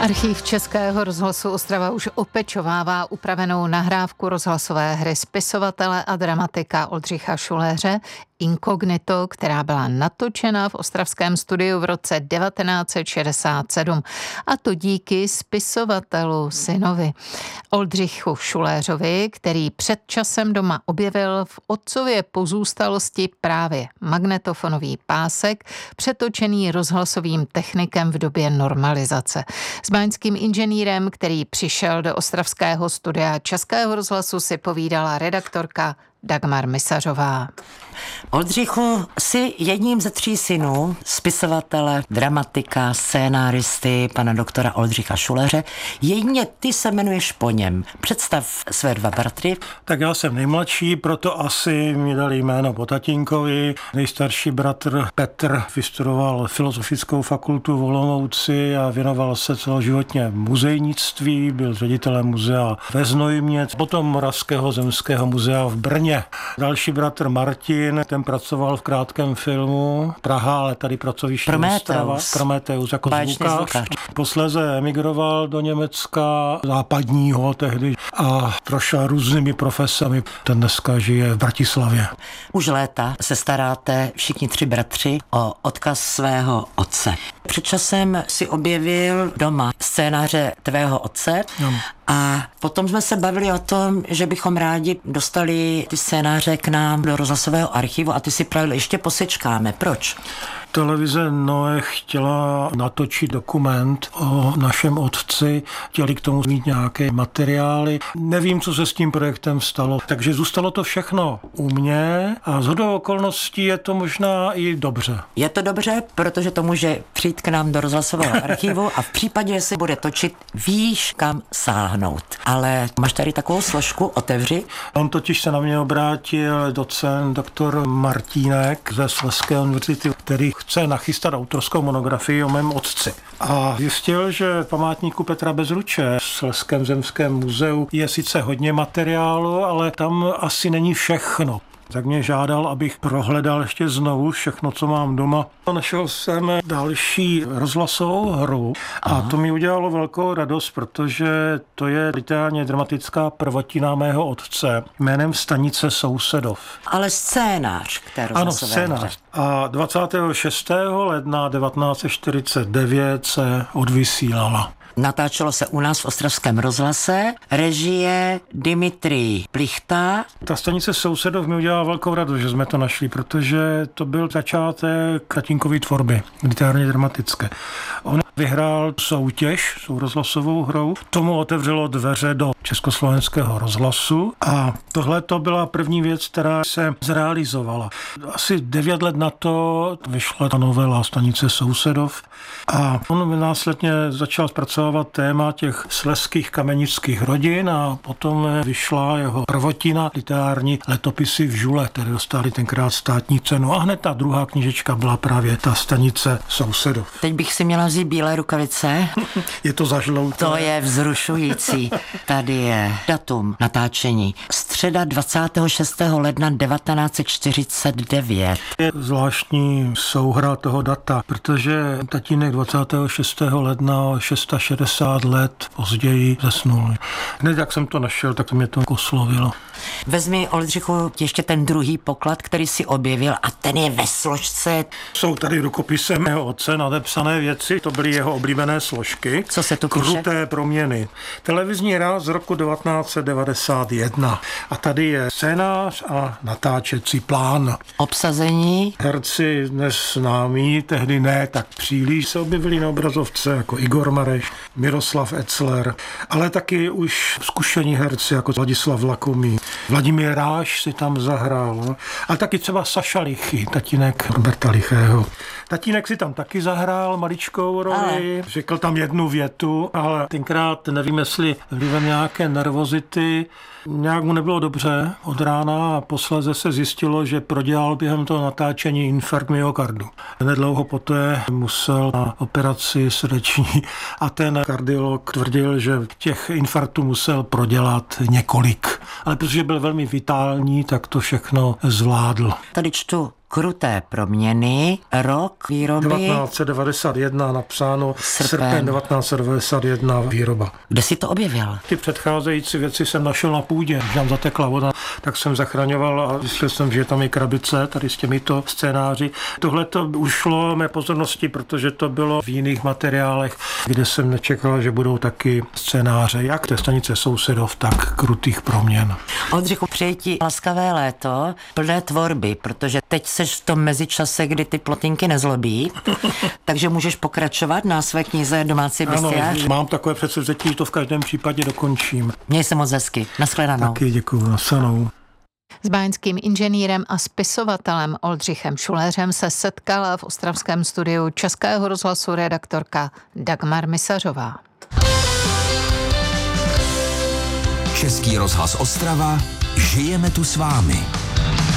Archív Českého rozhlasu Ostrava už opečovává upravenou nahrávku rozhlasové hry spisovatele a dramatika Oldřicha Šuléře Inkognito, která byla natočena v ostravském studiu v roce 1967. A to díky spisovatelu synovi Oldřichu Šuléřovi, který před časem doma objevil v otcově pozůstalosti právě magnetofonový pásek, přetočený rozhlasovým technikem v době normalizace. S báňským inženýrem, který přišel do ostravského studia Českého rozhlasu, si povídala redaktorka Dagmar Misařová. Oldřichu, jsi jedním ze 3 synů spisovatele, dramatika, scénáristy, pana doktora Oldřicha Šuléře. Jedině ty se jmenuješ po něm. Představ své 2 bratry. Tak já jsem nejmladší, proto asi mi dali jméno po tatínkovi. Nejstarší bratr Petr vystudoval Filozofickou fakultu v Olomouci a věnoval se celoživotně muzejnictví, byl ředitelem muzea ve Znojmě, potom Moravského zemského muzea v Brně. Další bratr Martin, ten pracoval v krátkém filmu Praha, ale tady pracoviště Prometeus jako zvukář. Posléze emigroval do Německa západního tehdy a prošel různými profesemi. Ten dneska žije v Bratislavě. Už léta se staráte všichni 3 bratři o odkaz svého otce. Před časem si objevil doma scénáře tvého otce a potom jsme se bavili o tom, že bychom rádi dostali ty scénáře k nám do rozhlasového archivu a ty si pravil, ještě posečkáme. Proč? Televize Noe chtěla natočit dokument o našem otci, chtěli k tomu mít nějaké materiály. Nevím, co se s tím projektem stalo, takže zůstalo to všechno u mě a shodou okolností je to možná i dobře. Je to dobře, protože to může přijít k nám do rozhlasového archivu a v případě, že se bude točit, víš, kam sáhnout. Ale máš tady takovou složku, otevři. On totiž se na mě obrátil docent doktor Martínek ze Slezské univerzity, který chce nachystat autorskou monografii o mém otci. A zjistil, že v památníku Petra Bezruče v Slezském zemském muzeu je sice hodně materiálu, ale tam asi není všechno. Tak mě žádal, abych prohledal ještě znovu všechno, co mám doma. Našel jsem další rozhlasovou hru a to mi udělalo velkou radost, protože to je literárně dramatická prvotina mého otce jménem Stanice Sousedov. Ale scénář k té rozhlasové hře. Ano, scénář. A 26. ledna 1949 se odvysílala. Natáčelo se u nás v ostravském rozhlase, režie Dimitrij Plichta. Ta Stanice Sousedov mi udělala velkou radost, že jsme to našli, protože to byl začátek tatínkovy tvorby, literárně dramatické. On vyhrál soutěž s rozhlasovou hrou, tomu otevřelo dveře do Československého rozhlasu a tohle to byla první věc, která se zrealizovala. Asi 9 let na to vyšla ta novela Stanice Sousedov a on následně začal zpracovávat téma těch slezských kamenických rodin a potom vyšla jeho prvotina literární Letopisy v žule, které dostali tenkrát státní cenu a hned ta druhá knížečka byla právě ta Stanice Sousedov. Teď bych si měla vzít bílé rukavice. Je to zažlouté. To je vzrušující. Tady je datum natáčení. Středa 26. ledna 1949. Je zvláštní souhra toho data, protože tatínek 26. ledna 660 let později zesnul. Hned jak jsem to našel, tak mě to oslovilo. Vezmi, Oldřichu, ještě ten druhý poklad, který si objevil a ten je ve složce. Jsou tady rukopisem mého otce nadepsané věci, to byly jeho oblíbené složky. Co se tu píše? Kruté proměny. Televizní ráz z roku 1991. A tady je scénář a natáčecí plán. Obsazení? Herci dnes známí, tehdy ne tak příliš, se objevili na obrazovce jako Igor Mareš, Miroslav Etzler, ale taky už zkušení herci jako Ladislav Lakomý. Vladimír Ráš si tam zahrál, ale taky třeba Saša Lichy, tatínek Roberta Lichého. Tatínek si tam taky zahrál maličkou roli, řekl tam jednu větu, ale tenkrát nevím, jestli vlivem nějaké nervozity, nějak mu nebylo dobře od rána a posléze se zjistilo, že prodělal během toho natáčení infarkt myokardu. Nedlouho poté musel na operaci srdeční a ten kardiolog tvrdil, že těch infarktů musel prodělat několik. Ale protože byl velmi vitální, tak to všechno zvládl. Tady čtu Kruté proměny, rok výroby 1991 napsáno, srpen 1991 výroba. Kde jsi to objevil? Ty předcházející věci jsem našel na půdě. Když tam zatekla voda, tak jsem zachraňoval a zjistil jsem, že tam je krabice tady s těmito scénáři. Tohle to ušlo mé pozornosti, protože to bylo v jiných materiálech, kde jsem nečekal, že budou taky scénáře, jak té stanice Sousedov, tak Krutých proměn. Oldřichu, přeji ti laskavé léto, plné tvorby, protože teď seš v tom mezičase, kdy ty plotinky nezlobí, takže můžeš pokračovat na své knize Domácí bestiář. Ano, mám takové předsevzetí, že to v každém případě dokončím. Měj se moc hezky. Nashledanou. Taky děkuju, nashledanou. S báňským inženýrem a spisovatelem Oldřichem Šuléřem se setkala v ostravském studiu Českého rozhlasu redaktorka Dagmar Misařová. Český rozhlas Ostrava, žijeme tu s vámi.